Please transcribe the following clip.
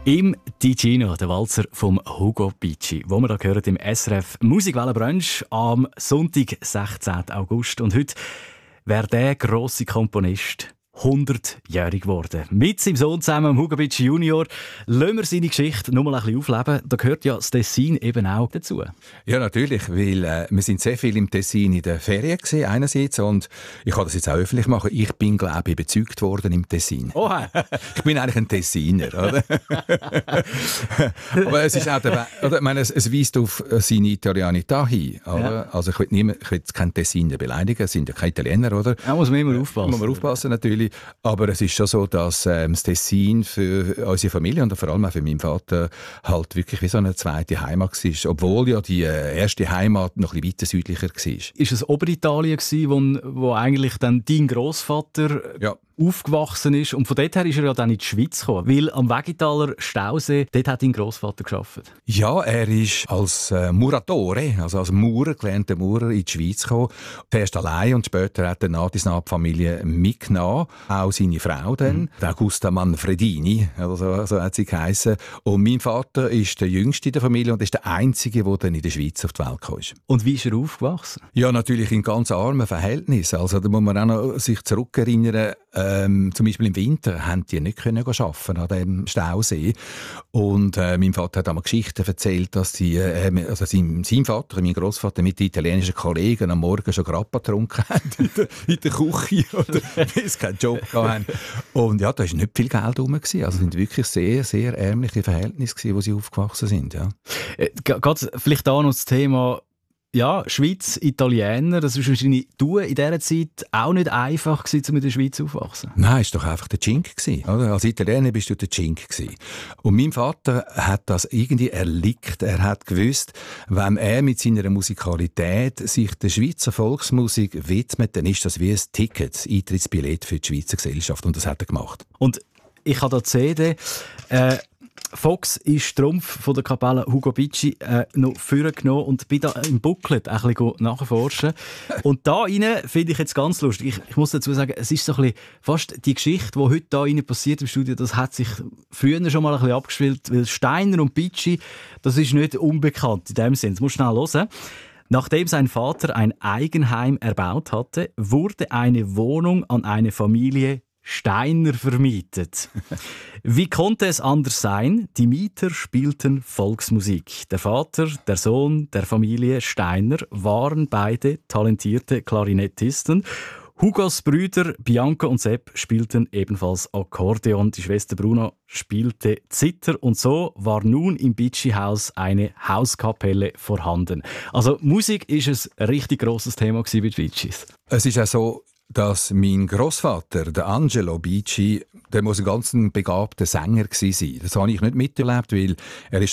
Im Ticino, der Walzer vom Hugo Bicci, wo wir da hören im SRF Musikwellenbrunch am Sonntag, 16. August. Und heute wäre der grosse Komponist 100-jährig geworden. Mit seinem Sohn zusammen, Hugo Bicci Junior, lassen wir seine Geschichte noch mal ein bisschen aufleben. Da gehört ja das Tessin eben auch dazu. Ja, natürlich, weil wir sind sehr viel im Tessin in der Ferien gewesen, einerseits, und ich kann das jetzt auch öffentlich machen. Ich bin, glaube ich, überzeugt worden im Tessin. Oha! Ich bin eigentlich ein Tessiner, oder? Aber es ist auch oder? Ich meine, es weist auf seine Italianità hin, oder? Ja. Also ich will jetzt keinen Tessiner beleidigen, es sind ja keine Italiener, oder? Da muss man immer aufpassen. Muss man aufpassen, natürlich. Aber es ist schon so, dass das Tessin für unsere Familie und vor allem auch für meinen Vater halt wirklich wie so eine zweite Heimat war. Obwohl ja die erste Heimat noch ein bisschen weiter südlicher war. Ist es Oberitalien gewesen, wo eigentlich dann dein Grossvater aufgewachsen ist? Und von dort her ist er ja dann in die Schweiz gekommen. Weil am Wegitaler Stausee, dort hat dein Grossvater gearbeitet. Ja, er ist als Muratore, also als Maurer, gelernter Maurer, in die Schweiz gekommen. Zuerst allein und später hat er die Familie mitgenommen. Auch seine Frau dann, Augusta Manfredini, also so hat sie geheissen. Und mein Vater ist der Jüngste der Familie und ist der Einzige, der dann in der Schweiz auf die Welt kam. Und wie ist er aufgewachsen? Ja, natürlich in ganz armen Verhältnissen. Also da muss man auch noch sich zurückerinnern, zum Beispiel im Winter haben die nicht arbeiten an dem Stausee. Und mein Vater hat einmal Geschichten erzählt, dass sein Vater, mein Großvater, mit den italienischen Kollegen am Morgen schon Grappa getrunken haben in der Küche, oder weil sie keinen Job hatten. Und ja, da war nicht viel Geld rum. Also es sind wirklich sehr, sehr ärmliche Verhältnisse, wo sie aufgewachsen sind. Ja. Geht vielleicht auch noch das Thema Schweiz, Italiener, das war wahrscheinlich in dieser Zeit auch nicht einfach gewesen, um in der Schweiz aufzuwachsen. Nein, es war doch einfach der Cink, oder? Als Italiener bist du der Cink gewesen. Und mein Vater hat das irgendwie erlickt. Er hat gewusst, wenn er mit seiner Musikalität sich der Schweizer Volksmusik widmet, dann ist das wie ein Ticket, das Eintrittsbillett für die Schweizer Gesellschaft. Und das hat er gemacht. Und ich habe da die CD. Fox ist Trumpf von der Kapelle Hugo Bicci noch vorgenommen und bin da im Booklet ein bisschen nachforschen. Und da rein finde ich jetzt ganz lustig. Ich muss dazu sagen, es ist so ein bisschen fast die Geschichte, die heute da rein passiert im Studio, das hat sich früher schon mal ein bisschen abgespielt, weil Steiner und Bicci, das ist nicht unbekannt in dem Sinn. Das musst du schnell hören. Nachdem sein Vater ein Eigenheim erbaut hatte, wurde eine Wohnung an eine Familie Steiner vermietet. Wie konnte es anders sein? Die Mieter spielten Volksmusik. Der Vater, der Sohn der Familie Steiner waren beide talentierte Klarinettisten. Hugos Brüder Bianca und Sepp spielten ebenfalls Akkordeon. Die Schwester Bruna spielte Zither. Und so war nun im Bicci-Haus eine Hauskapelle vorhanden. Also Musik ist ein richtig grosses Thema bei den Biccis. Es ist auch so, dass mein Großvater, der Angelo Bicci, der muss ein ganz begabter Sänger gewesen sein. Das habe ich nicht miterlebt, weil er ist